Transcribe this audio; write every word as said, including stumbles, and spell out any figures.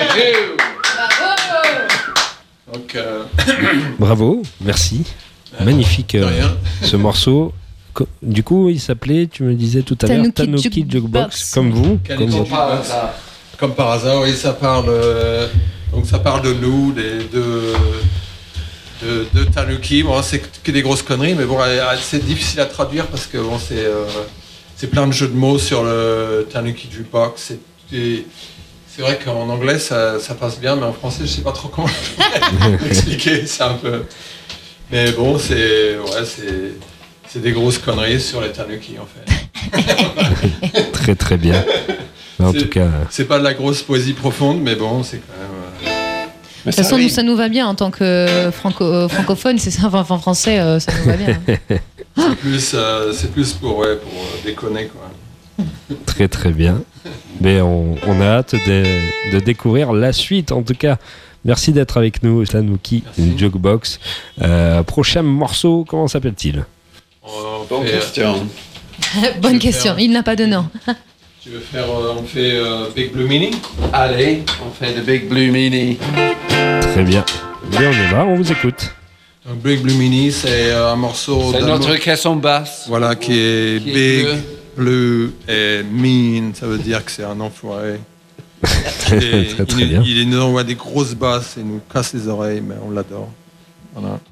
Donc, euh... Bravo, merci. Euh, Magnifique euh, ce morceau. Du coup, il s'appelait, tu me disais tout à l'heure, Tanuki Jukebox, Jukebox, comme vous. Comme, comme, par hasard. comme par hasard, oui, ça parle, euh, donc ça parle de nous, des, de, de, de Tanuki. Bon, c'est que des grosses conneries, mais bon, c'est difficile à traduire parce que bon, c'est euh, c'est plein de jeux de mots sur le Tanuki Jukebox. C'est, c'est vrai qu'en anglais, ça, ça passe bien, mais en français, je sais pas trop comment expliquer. C'est un peu. Mais bon, c'est, ouais, c'est. C'est des grosses conneries sur les Tanuki en fait. Très très bien. En c'est, tout cas, c'est pas de la grosse poésie profonde, mais bon, c'est quand même. Euh... De toute façon, nous, ça nous va bien en tant que franco- euh, francophone, c'est ça. Enfin, en français, euh, ça nous va bien. c'est plus, euh, c'est plus pour, ouais, pour euh, déconner quoi. Très très bien. Mais on, on a hâte de, de découvrir la suite. En tout cas, merci d'être avec nous, Tanuki Jukebox. Euh, prochain morceau, comment s'appelle-t-il? Bonne question. Bonne question, faire... il n'a pas de nom. Tu veux faire, euh, on fait euh, Big Blue Mini? Allez, on fait de Big Blue Mini. Très bien. Et on est là, on vous écoute. Donc Big Blue Mini, c'est euh, un morceau... C'est notre caisson basse. Voilà, qui est qui big, est bleu. bleu et mean, ça veut dire que c'est un enfoiré. très, très, très il, bien. Il nous envoie des grosses basses et nous casse les oreilles, mais on l'adore. Voilà.